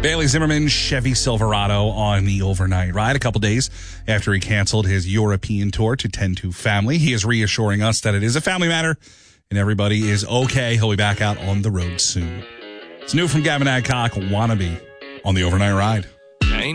Bailey Zimmerman, Chevy Silverado on the overnight ride a couple days after he canceled his European tour to tend to family. He is reassuring us that it is a family matter and everybody is okay. He'll be back out on the road soon. It's new from Gavin Adcock, Wannabe, on the overnight ride.